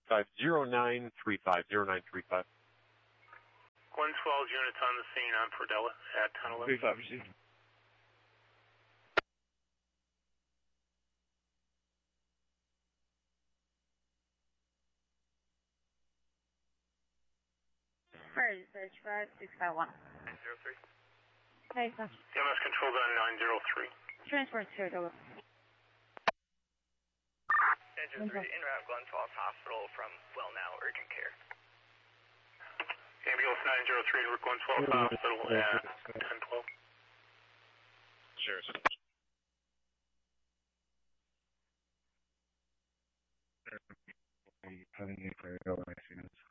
0935. 112 units on the scene on Perdella at 1011. 35 received. Search 5651. 903. Hey, sir. EMS controls on 903. Transport to Perdella. Engine 3 en route Glen Falls Hospital from Well Now Urgent Care. Ambulance 903 to Glen Falls Hospital at 1012. Sure. Having a Perdella accident.